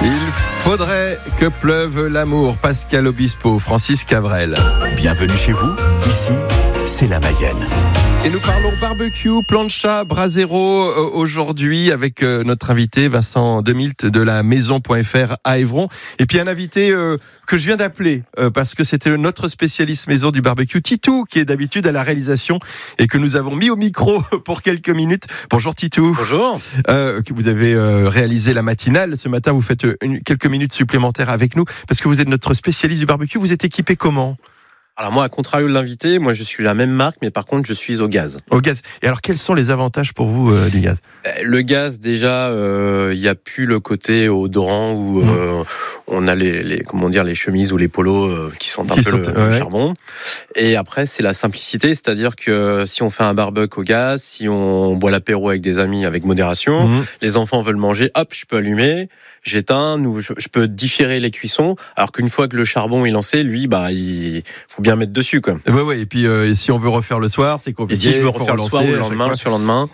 Il faudrait que pleuve l'amour. Pascal Obispo, Francis Cabrel. Bienvenue chez vous, ici, c'est la Mayenne. Et nous parlons barbecue, plancha, brasero aujourd'hui avec notre invité Vincent Demilt de la maison.fr à Évron. Et puis un invité que je viens d'appeler parce que c'était notre spécialiste maison du barbecue, Titou, qui est d'habitude à la réalisation et que nous avons mis au micro pour quelques minutes. Bonjour Titou. Bonjour. Que vous avez réalisé la matinale. Ce matin, vous faites quelques minutes supplémentaires avec nous parce que vous êtes notre spécialiste du barbecue. Vous êtes équipé comment ? Alors moi, à contrario de l'invité, moi je suis la même marque, mais par contre je suis au gaz. Au gaz. Et alors quels sont les avantages pour vous du gaz ? Le gaz, déjà, il n'y a plus le côté odorant où on a les chemises ou les polos qui sentent un peu le charbon. Et après, c'est la simplicité, c'est-à-dire que si on fait un barbecue au gaz, si on boit l'apéro avec des amis avec modération, les enfants veulent manger, hop, je peux allumer, j'éteins, je peux différer les cuissons, alors qu'une fois que le charbon est lancé, lui, il faut bien mettre dessus, quoi. Ouais. Et puis, si on veut refaire le soir, c'est compliqué. Et si je veux refaire le soir ou le surlendemain,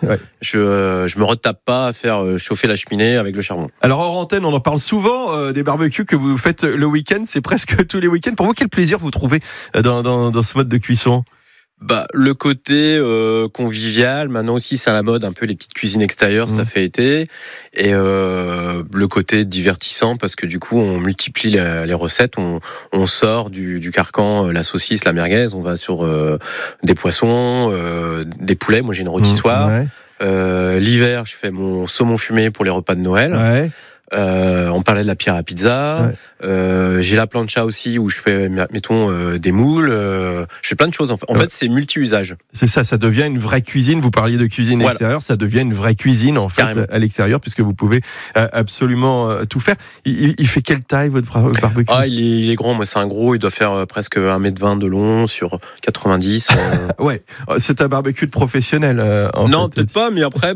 je me retape pas à faire chauffer la cheminée avec le charbon. Alors, hors antenne, on en parle souvent des barbecues que vous faites le week-end. C'est presque tous les week-ends. Pour vous, quel plaisir vous trouvez dans ce mode de cuisson ? Le côté convivial, maintenant aussi c'est à la mode, un peu les petites cuisines extérieures, ça fait été, et le côté divertissant parce que du coup on multiplie les recettes, on sort du carcan, la saucisse, la merguez, on va sur des poissons, des poulets. Moi j'ai une rôtissoire. L'hiver je fais mon saumon fumé pour les repas de Noël. On parlait de la pierre à pizza. J'ai la plancha aussi où je fais, mettons, des moules. Je fais plein de choses. En fait, c'est multi-usage. C'est ça devient une vraie cuisine. Vous parliez de cuisine extérieure, ça devient une vraie cuisine en fait. Carrément. À l'extérieur, puisque vous pouvez absolument tout faire. Il fait quelle taille votre barbecue ? Il est grand. Moi, c'est un gros. Il doit faire presque 1m20 de long sur 90. Ouais, c'est un barbecue de professionnel. Non, peut-être pas. Mais après,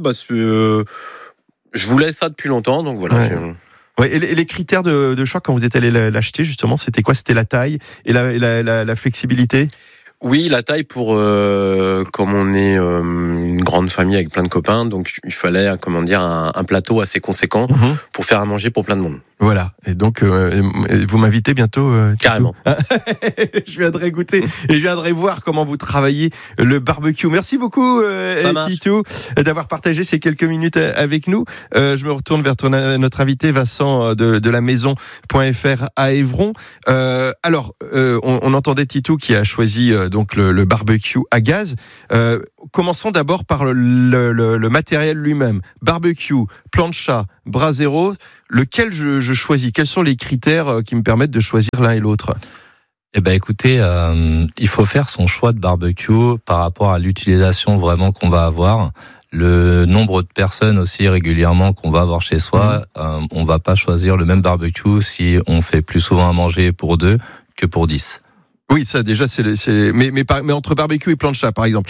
je voulais ça depuis longtemps, donc voilà. Et les critères de choix quand vous êtes allé l'acheter, justement, c'était quoi ? C'était la taille et la flexibilité ? Oui, la taille pour comme on est une grande famille avec plein de copains, donc il fallait un plateau assez conséquent pour faire à manger pour plein de monde. Voilà. Et donc vous m'invitez bientôt carrément. Je viendrai goûter et je viendrai voir comment vous travaillez le barbecue. Merci beaucoup Titou d'avoir partagé ces quelques minutes avec nous. Je me retourne vers notre invité Vincent de la maison.fr à Évron. Alors on entendait Titou qui a choisi donc le barbecue à gaz. Commençons d'abord par le matériel lui-même. Barbecue, plancha, brasero. Lequel je choisis ? Quels sont les critères qui me permettent de choisir l'un et l'autre ? Écoutez, il faut faire son choix de barbecue par rapport à l'utilisation vraiment qu'on va avoir. Le nombre de personnes aussi régulièrement qu'on va avoir chez soi, on va pas choisir le même barbecue si on fait plus souvent à manger pour 2 que pour 10. Oui, ça déjà mais entre barbecue et plancha par exemple.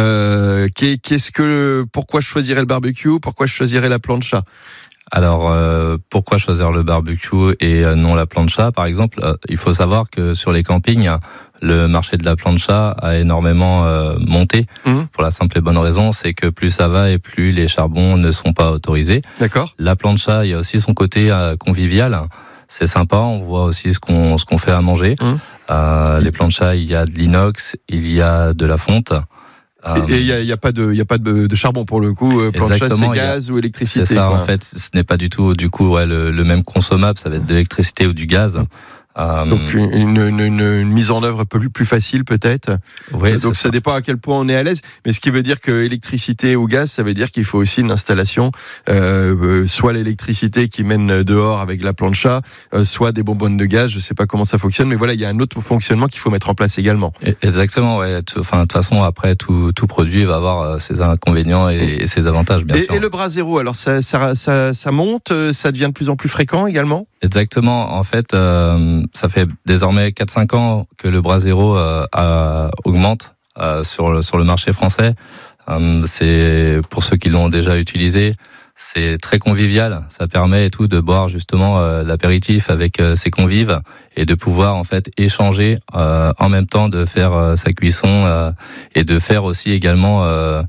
Pourquoi je choisirais le barbecue ? Pourquoi je choisirais la plancha ? Alors, pourquoi choisir le barbecue et non la plancha, par exemple ? Il faut savoir que sur les campings, le marché de la plancha a énormément monté. Pour la simple et bonne raison, c'est que plus ça va et plus les charbons ne sont pas autorisés. D'accord. La plancha, il y a aussi son côté convivial. C'est sympa, on voit aussi ce qu'on fait à manger. Les planchas, il y a de l'inox, il y a de la fonte. Et il y a pas de charbon pour le coup. Plancha, c'est gaz ou électricité. C'est ça, en fait, ce n'est pas du tout du coup le même consommable. Ça va être de l'électricité ou du gaz. Donc une mise en œuvre plus facile peut-être. Oui, donc ça dépend à quel point on est à l'aise. Mais ce qui veut dire que électricité ou gaz, ça veut dire qu'il faut aussi une installation, soit l'électricité qui mène dehors avec la plancha, soit des bonbonnes de gaz. Je sais pas comment ça fonctionne, mais voilà, il y a un autre fonctionnement qu'il faut mettre en place également. Exactement. Ouais. De toute façon, après tout produit va avoir ses inconvénients et ses avantages, bien sûr. Et le brasero, alors ça monte, ça devient de plus en plus fréquent également. Exactement. En fait, ça fait désormais 4-5 ans que le brasero augmente sur le marché français. C'est pour ceux qui l'ont déjà utilisé, c'est très convivial. Ça permet et tout de boire justement l'apéritif avec ses convives et de pouvoir en fait échanger en même temps de faire sa cuisson et de faire aussi également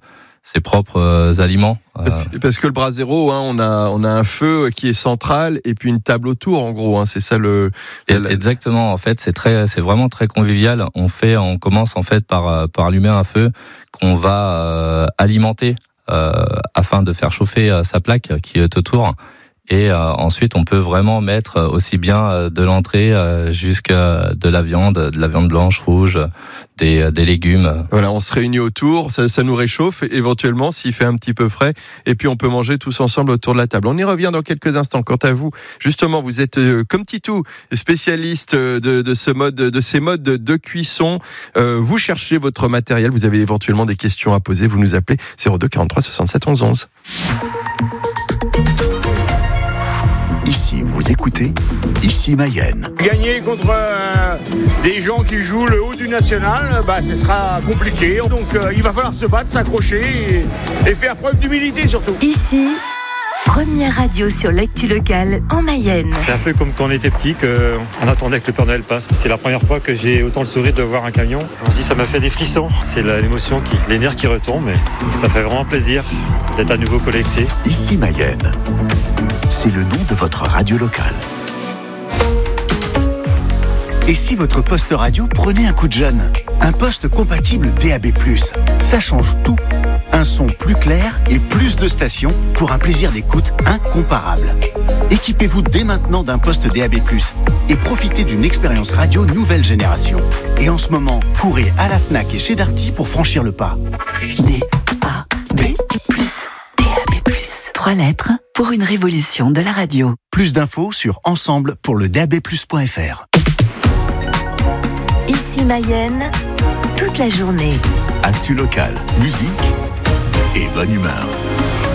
ses propres aliments. Parce que le Brasero, on a un feu qui est central et puis une table autour, en gros. C'est ça le. Exactement. En fait, c'est vraiment très convivial. On commence en fait par allumer un feu qu'on va alimenter afin de faire chauffer sa plaque qui est autour. Et ensuite, on peut vraiment mettre aussi bien de l'entrée jusqu'à de la viande blanche, rouge, des légumes. Voilà, on se réunit autour, ça nous réchauffe éventuellement s'il fait un petit peu frais, et puis on peut manger tous ensemble autour de la table. On y revient dans quelques instants. Quant à vous, justement, vous êtes comme Titou, spécialiste de ces modes de cuisson. Vous cherchez votre matériel, vous avez éventuellement des questions à poser, vous nous appelez 02 43 67 11 11. Ici, vous écoutez, ici Mayenne. Gagner contre des gens qui jouent le haut du national, ce sera compliqué. Donc il va falloir se battre, s'accrocher et faire preuve d'humilité surtout. Ici, première radio sur l'actu locale en Mayenne. C'est un peu comme quand on était petit, qu'on attendait que le Père Noël passe. C'est la première fois que j'ai autant le sourire de voir un camion. On se dit, ça m'a fait des frissons. C'est l'émotion, les nerfs qui retombent. Mais ça fait vraiment plaisir d'être à nouveau collecté. Ici Mayenne. C'est le nom de votre radio locale. Et si votre poste radio prenait un coup de jeune ? Un poste compatible DAB+. Ça change tout. Un son plus clair et plus de stations pour un plaisir d'écoute incomparable. Équipez-vous dès maintenant d'un poste DAB+, et profitez d'une expérience radio nouvelle génération. Et en ce moment, courez à la Fnac et chez Darty pour franchir le pas. DAB+. 3 lettres pour une révolution de la radio. Plus d'infos sur ensemble pour le dabplus.fr. Ici Mayenne, toute la journée. Actu locale, musique et bonne humeur.